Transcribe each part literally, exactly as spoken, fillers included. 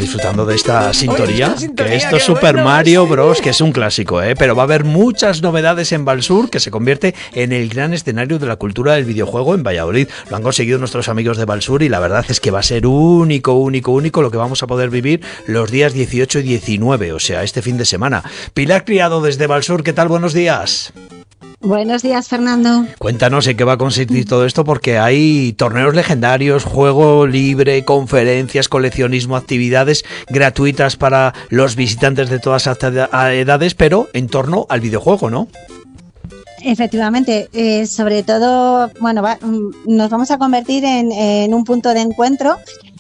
disfrutando de esta sintonía, Oye, esta sintonía que esto es qué Super bueno, Mario sí. Bros, que es un clásico, ¿eh? Pero va a haber muchas novedades en Valsur, que se convierte en el gran escenario de la cultura del videojuego en Valladolid. Lo han conseguido nuestros amigos de Valsur y la verdad es que va a ser único, único, único lo que vamos a poder vivir los días dieciocho y diecinueve, o sea, este fin de semana. Pilar Criado desde Valsur, ¿qué tal? Buenos días. Buenos días, Fernando. Cuéntanos en qué va a consistir todo esto, porque hay torneos legendarios, juego libre, conferencias, coleccionismo, actividades gratuitas para los visitantes de todas las edades, pero en torno al videojuego, ¿no? Efectivamente, eh, sobre todo, bueno, va, nos vamos a convertir en, en un punto de encuentro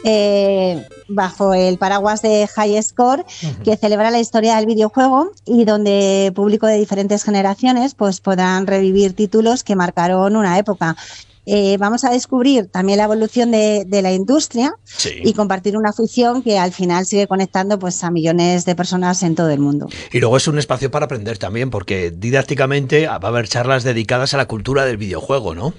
eh, bajo el paraguas de High Score, uh-huh. que celebra la historia del videojuego y donde público de diferentes generaciones pues podrán revivir títulos que marcaron una época. Eh, vamos a descubrir también la evolución de, de la industria sí. y compartir una afición que al final sigue conectando pues a millones de personas en todo el mundo. Y luego es un espacio para aprender también, porque didácticamente va a haber charlas dedicadas a la cultura del videojuego, ¿no?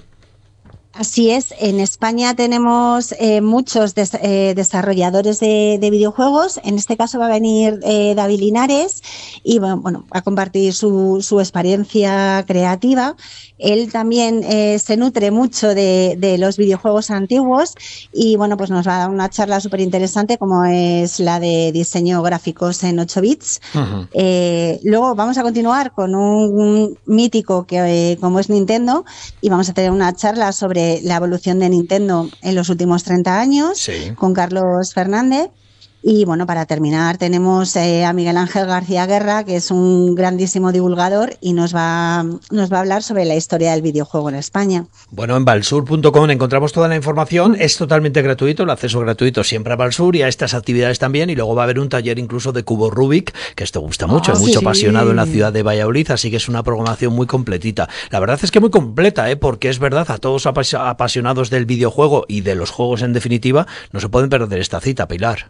Así es, en España tenemos eh, muchos des, eh, desarrolladores de, de videojuegos. En este caso va a venir eh, David Linares y bueno, bueno, va a compartir su, su experiencia creativa. Él también eh, se nutre mucho de, de los videojuegos antiguos y bueno, pues nos va a dar una charla súper interesante como es la de diseño gráficos en ocho bits. Uh-huh. Eh, luego vamos a continuar con un, un mítico que eh, como es Nintendo y vamos a tener una charla sobre la evolución de Nintendo en los últimos treinta años sí. con Carlos Fernández. Y bueno, para terminar tenemos eh, a Miguel Ángel García Guerra, que es un grandísimo divulgador y nos va, nos va a hablar sobre la historia del videojuego en España. Bueno, en valsur punto com encontramos toda la información, es totalmente gratuito, el acceso gratuito siempre a Valsur y a estas actividades también, y luego va a haber un taller incluso de cubo Rubik, que esto gusta mucho, oh, hay mucho sí. apasionado en la ciudad de Valladolid, así que es una programación muy completita. La verdad es que muy completa, ¿eh? Porque es verdad, a todos apas- apasionados del videojuego y de los juegos en definitiva, no se pueden perder esta cita, Pilar.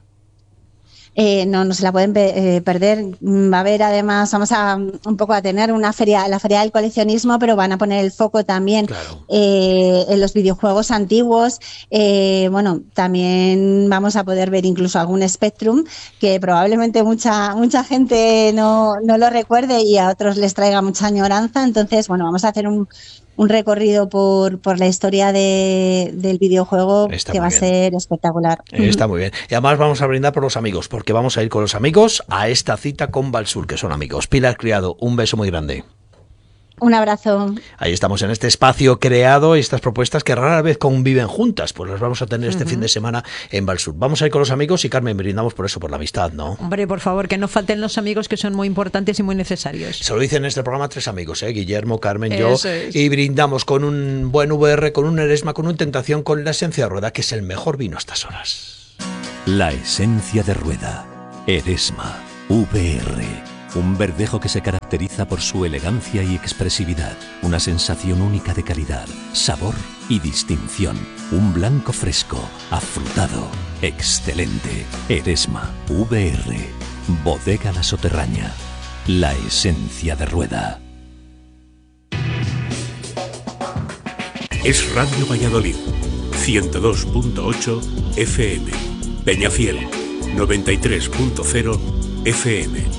Eh, no, no se la pueden pe- eh, perder. Va a haber además, vamos a un poco a tener una feria, la feria del coleccionismo, pero van a poner el foco también claro. eh, en los videojuegos antiguos. Eh, bueno, también vamos a poder ver incluso algún Spectrum que probablemente mucha mucha gente no, no lo recuerde y a otros les traiga mucha añoranza. Entonces, bueno, vamos a hacer un un recorrido por, por la historia de, del videojuego Está que va bien. a ser espectacular. Está muy bien. Y además vamos a brindar por los amigos, porque vamos a ir con los amigos a esta cita con Valsur, que son amigos. Pilar Criado, un beso muy grande. Un abrazo. Ahí estamos en este espacio creado y estas propuestas que rara vez conviven juntas, pues las vamos a tener este uh-huh. fin de semana en Valsur. Vamos a ir con los amigos y Carmen, brindamos por eso, por la amistad, ¿no? Hombre, por favor, que no falten los amigos que son muy importantes y muy necesarios. Se lo dicen en este programa tres amigos, ¿eh? Guillermo, Carmen, eso yo, es. Y brindamos con un buen V R, con un Eresma, con un Tentación, con la Esencia de Rueda, que es el mejor vino a estas horas. La Esencia de Rueda, Eresma, V R. Un verdejo que se caracteriza por su elegancia y expresividad, una sensación única de calidad, sabor y distinción. Un blanco fresco, afrutado, excelente. Eresma, V R, Bodega La Soterraña, la esencia de Rueda. Es Radio Valladolid, ciento dos punto ocho F M, Peñafiel, noventa y tres punto cero F M.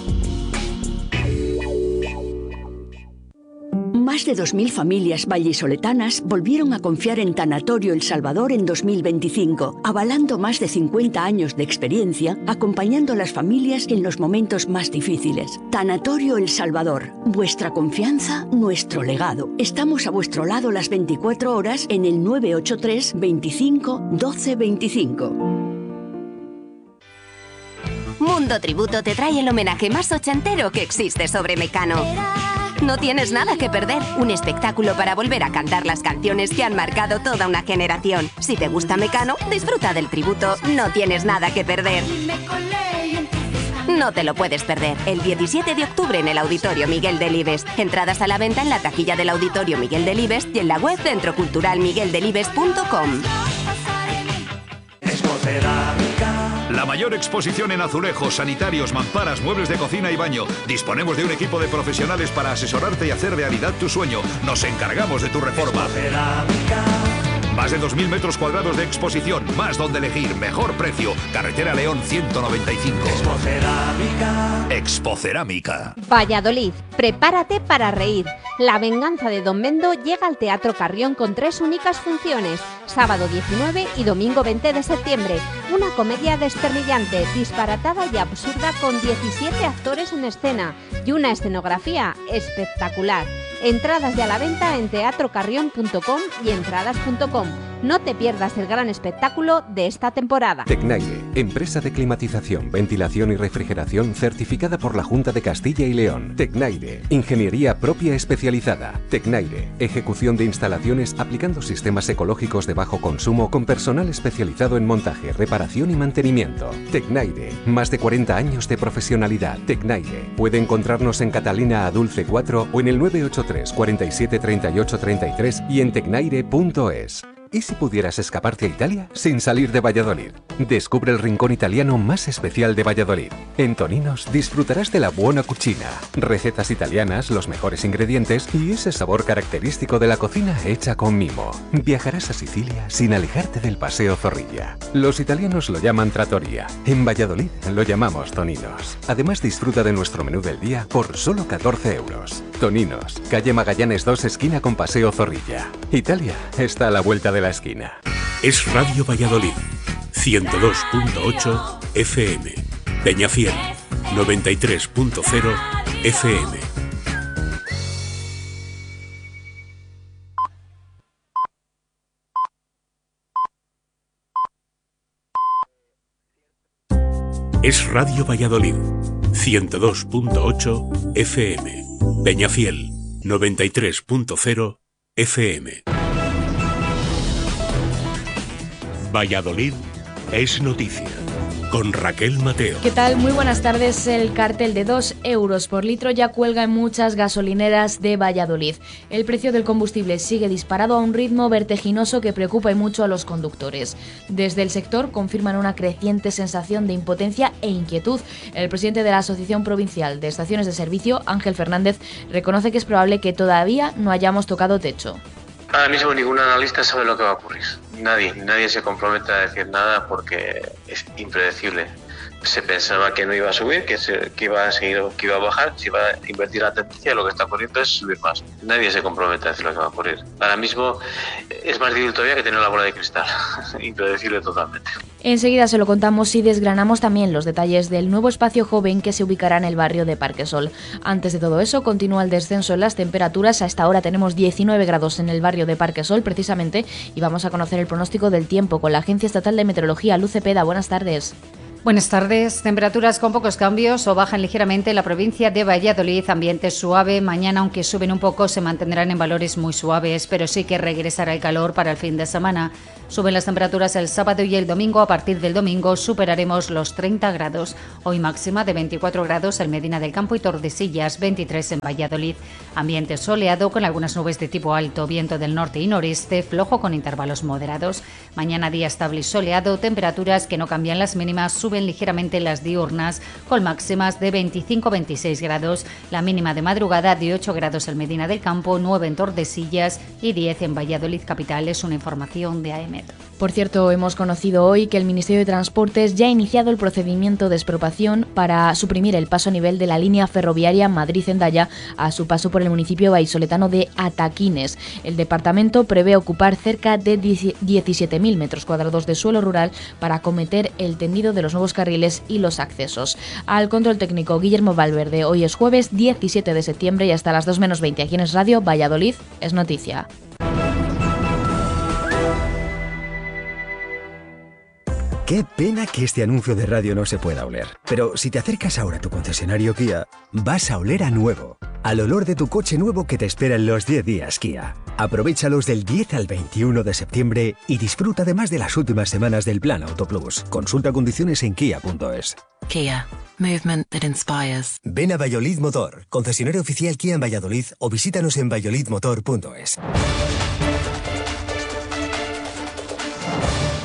Más de dos mil familias vallisoletanas volvieron a confiar en Tanatorio El Salvador en dos mil veinticinco, avalando más de cincuenta años de experiencia, acompañando a las familias en los momentos más difíciles. Tanatorio El Salvador, vuestra confianza, nuestro legado. Estamos a vuestro lado las veinticuatro horas en el nueve ocho tres, veinticinco, doce veinticinco. Mundo Tributo te trae el homenaje más ochentero que existe sobre Mecano. No tienes nada que perder, un espectáculo para volver a cantar las canciones que han marcado toda una generación. Si te gusta Mecano, disfruta del tributo, no tienes nada que perder. No te lo puedes perder, el diecisiete de octubre en el Auditorio Miguel Delibes. Entradas a la venta en la taquilla del Auditorio Miguel Delibes y en la web centro cultural miguel delibes punto com. La mayor exposición en azulejos, sanitarios, mamparas, muebles de cocina y baño. Disponemos de un equipo de profesionales para asesorarte y hacer realidad tu sueño. Nos encargamos de tu reforma. Más de dos mil metros cuadrados de exposición, más donde elegir, mejor precio. Carretera León ciento noventa y cinco. Expocerámica. Expocerámica. Valladolid, prepárate para reír. La venganza de Don Mendo llega al Teatro Carrión con tres únicas funciones. Sábado diecinueve y domingo veinte de septiembre. Una comedia desternillante, disparatada y absurda con diecisiete actores en escena y una escenografía espectacular. Entradas ya a la venta en teatro carrión punto com y entradas punto com. No te pierdas el gran espectáculo de esta temporada. Tecnaire, empresa de climatización, ventilación y refrigeración certificada por la Junta de Castilla y León. Tecnaire, ingeniería propia especializada. Tecnaire, ejecución de instalaciones aplicando sistemas ecológicos de bajo consumo con personal especializado en montaje, reparación y mantenimiento. Tecnaire, más de cuarenta años de profesionalidad. Tecnaire, puede encontrarnos en Catalina Adulce cuatro o en el nueve ocho tres, cuarenta y siete, treinta y ocho, treinta y tres y en tecnaire punto es. ¿Y si pudieras escaparte a Italia sin salir de Valladolid? Descubre el rincón italiano más especial de Valladolid. En Toninos disfrutarás de la buona cucina, recetas italianas, los mejores ingredientes y ese sabor característico de la cocina hecha con mimo. Viajarás a Sicilia sin alejarte del Paseo Zorrilla. Los italianos lo llaman trattoria. En Valladolid lo llamamos Toninos. Además disfruta de nuestro menú del día por solo catorce euros. Toninos, calle Magallanes dos, esquina con Paseo Zorrilla. Italia está a la vuelta de la esquina. Es Radio Valladolid, ciento dos punto ocho F M. Peñafiel, noventa y tres punto cero F M. Es Radio Valladolid, ciento dos punto ocho F M. Peñafiel, noventa y tres punto cero F M. Valladolid es noticia, con Raquel Mateo. ¿Qué tal? Muy buenas tardes. El cartel de dos euros por litro ya cuelga en muchas gasolineras de Valladolid. El precio del combustible sigue disparado a un ritmo vertiginoso que preocupa y mucho a los conductores. Desde el sector confirman una creciente sensación de impotencia e inquietud. El presidente de la Asociación Provincial de Estaciones de Servicio, Ángel Fernández, reconoce que es probable que todavía no hayamos tocado techo. Ahora mismo ningún analista sabe lo que va a ocurrir. Nadie, nadie se compromete a decir nada porque es impredecible. Se pensaba que no iba a subir, que, se, que iba a seguir, que iba a bajar, se iba a invertir la tendencia, lo que está ocurriendo es subir más. Nadie se compromete a decir lo que va a ocurrir. Ahora mismo es más difícil todavía que tener la bola de cristal. Impredecible totalmente. Enseguida se lo contamos y desgranamos también los detalles del nuevo espacio joven que se ubicará en el barrio de Parquesol. Antes de todo eso, continúa el descenso en las temperaturas. A esta hora tenemos diecinueve grados en el barrio de Parquesol, precisamente, y vamos a conocer el pronóstico del tiempo con la Agencia Estatal de Meteorología, Luz Cepeda. Buenas tardes. Buenas tardes. Temperaturas con pocos cambios o bajan ligeramente en la provincia de Valladolid. Ambiente suave. Mañana, aunque suben un poco, se mantendrán en valores muy suaves, pero sí que regresará el calor para el fin de semana. Suben las temperaturas el sábado y el domingo. A partir del domingo superaremos los treinta grados. Hoy máxima de veinticuatro grados en Medina del Campo y Tordesillas, veintitrés en Valladolid. Ambiente soleado con algunas nubes de tipo alto, viento del norte y noreste, flojo con intervalos moderados. Mañana día estable y soleado, temperaturas que no cambian las mínimas, suben ligeramente las diurnas con máximas de veinticinco a veintiséis grados, la mínima de madrugada de ocho grados en Medina del Campo, nueve en Tordesillas y diez en Valladolid capital. Es una información de A E M E T. Por cierto, hemos conocido hoy que el Ministerio de Transportes ya ha iniciado el procedimiento de expropiación para suprimir el paso a nivel de la línea ferroviaria Madrid-Hendaya a su paso por el municipio vallisoletano de Ataquines. El departamento prevé ocupar cerca de diecisiete mil metros cuadrados de suelo rural para acometer el tendido de los nuevos carriles y los accesos. Al control técnico, Guillermo Valverde. Hoy es jueves diecisiete de septiembre y hasta las dos menos veinte aquí en Es Radio, Valladolid es noticia. Qué pena que este anuncio de radio no se pueda oler. Pero si te acercas ahora a tu concesionario Kia, vas a oler a nuevo. Al olor de tu coche nuevo que te espera en los diez días Kia. Aprovéchalos del diez al veintiuno de septiembre y disfruta además de las últimas semanas del Plan Auto Plus. Consulta condiciones en kia punto es. Kia. Movement that inspires. Ven a Valladolid Motor, concesionario oficial Kia en Valladolid, o visítanos en valladolid motor punto es.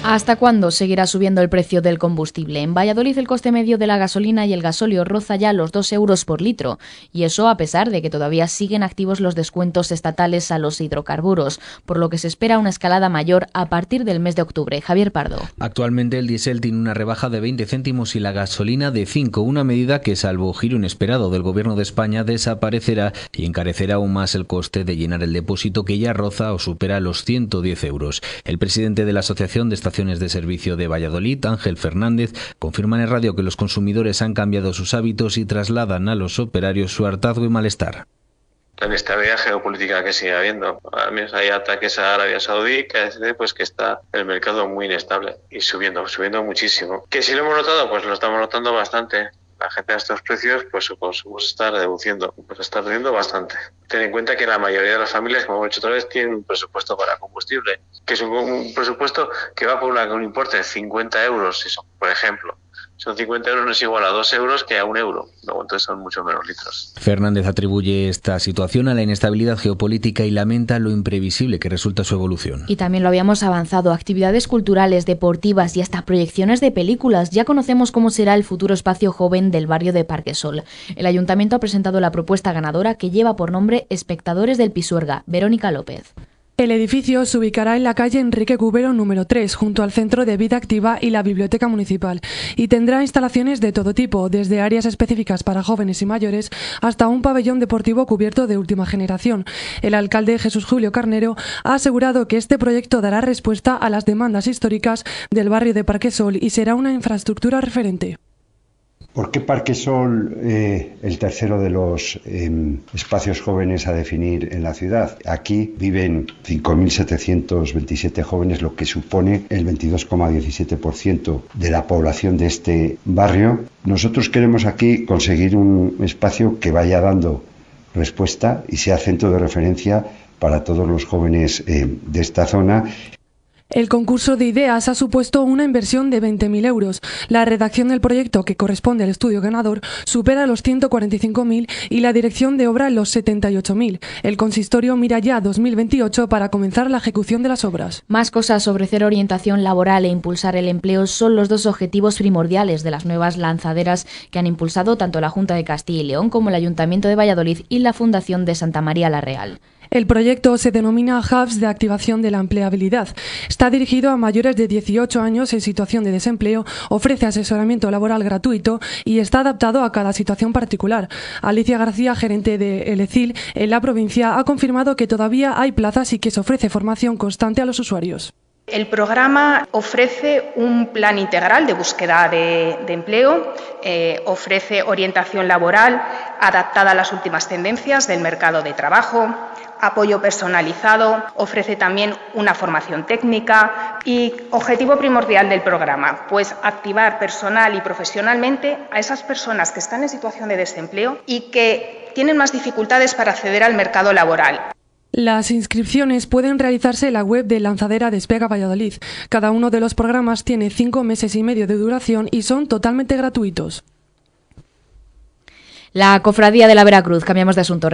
¿Hasta cuándo seguirá subiendo el precio del combustible? En Valladolid el coste medio de la gasolina y el gasóleo roza ya los dos euros por litro, y eso a pesar de que todavía siguen activos los descuentos estatales a los hidrocarburos, por lo que se espera una escalada mayor a partir del mes de octubre. Javier Pardo. Actualmente el diésel tiene una rebaja de veinte céntimos y la gasolina de cinco, una medida que, salvo giro inesperado del Gobierno de España, desaparecerá y encarecerá aún más el coste de llenar el depósito, que ya roza o supera los ciento diez euros. El presidente de la Asociación de Estaciones de Servicio de Valladolid, Ángel Fernández, confirma en radio que los consumidores han cambiado sus hábitos y trasladan a los operarios su hartazgo y malestar. La inestabilidad geopolítica que sigue habiendo. Al menos hay ataques a Arabia Saudí, que hace pues que está el mercado muy inestable y subiendo, subiendo muchísimo. Que si lo hemos notado, pues lo estamos notando bastante. La gente a estos precios, pues su consumo se está reduciendo, pues está reduciendo bastante. Ten en cuenta que la mayoría de las familias, como hemos dicho otra vez, tienen un presupuesto para combustible, que es un, un presupuesto que va por una, un importe de cincuenta euros, si son, por ejemplo. Son cincuenta euros, no es igual a dos euros que a un euro. Luego, entonces son mucho menos litros. Fernández atribuye esta situación a la inestabilidad geopolítica y lamenta lo imprevisible que resulta su evolución. Y también lo habíamos avanzado. Actividades culturales, deportivas y hasta proyecciones de películas. Ya conocemos cómo será el futuro espacio joven del barrio de Parquesol. El Ayuntamiento ha presentado la propuesta ganadora, que lleva por nombre Espectadores del Pisuerga. Verónica López. El edificio se ubicará en la calle Enrique Cubero número tres, junto al Centro de Vida Activa y la Biblioteca Municipal, y tendrá instalaciones de todo tipo, desde áreas específicas para jóvenes y mayores hasta un pabellón deportivo cubierto de última generación. El alcalde Jesús Julio Carnero ha asegurado que este proyecto dará respuesta a las demandas históricas del barrio de Parquesol y será una infraestructura referente. ¿Por qué Parquesol, eh, el tercero de los eh, espacios jóvenes a definir en la ciudad? Aquí viven cinco mil setecientos veintisiete jóvenes, lo que supone el veintidós coma diecisiete por ciento de la población de este barrio. Nosotros queremos aquí conseguir un espacio que vaya dando respuesta y sea centro de referencia para todos los jóvenes eh, de esta zona. El concurso de ideas ha supuesto una inversión de veinte mil euros. La redacción del proyecto, que corresponde al estudio ganador, supera los ciento cuarenta y cinco mil y la dirección de obra los setenta y ocho mil. El consistorio mira ya a dos mil veintiocho para comenzar la ejecución de las obras. Más cosas. Ofrecer orientación laboral e impulsar el empleo son los dos objetivos primordiales de las nuevas lanzaderas que han impulsado tanto la Junta de Castilla y León como el Ayuntamiento de Valladolid y la Fundación de Santa María la Real. El proyecto se denomina Hubs de Activación de la Empleabilidad. Está dirigido a mayores de dieciocho años en situación de desempleo, ofrece asesoramiento laboral gratuito y está adaptado a cada situación particular. Alicia García, gerente de El ECIL en la provincia, ha confirmado que todavía hay plazas y que se ofrece formación constante a los usuarios. El programa ofrece un plan integral de búsqueda de, de empleo, eh, ofrece orientación laboral adaptada a las últimas tendencias del mercado de trabajo, apoyo personalizado, ofrece también una formación técnica y objetivo primordial del programa, pues activar personal y profesionalmente a esas personas que están en situación de desempleo y que tienen más dificultades para acceder al mercado laboral. Las inscripciones pueden realizarse en la web de Lanzadera Despega Valladolid. Cada uno de los programas tiene cinco meses y medio de duración y son totalmente gratuitos. La Cofradía de la Veracruz, cambiamos de asunto.